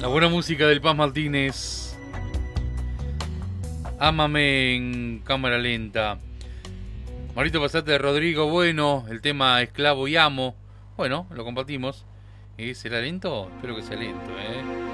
La buena música del Paz Martínez. Ámame en cámara lenta. Marito, pasate de Rodrigo Bueno, el tema Esclavo y Amo. Bueno, lo compartimos. ¿Será lento? Espero que sea lento, ¿eh?